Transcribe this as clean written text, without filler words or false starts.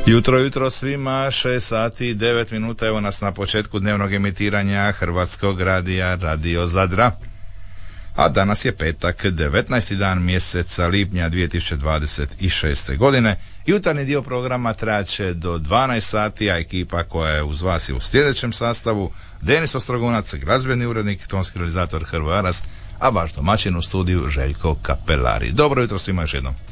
Jutro svima, 6 sati i 9 minuta, evo nas na početku dnevnog emitiranja Hrvatskog radija, Radio Zadra. A danas je petak, 19. dan mjeseca lipnja 2026. godine. Jutarnji dio programa trajaće do 12 sati, a ekipa koja je uz vas je u sljedećem sastavu: Denis Ostrogunac, glazbeni urednik, tonski realizator Hrvo Aras, a vaš domaćin u studiju Željko Kapelari. Dobro jutro svima još jednom.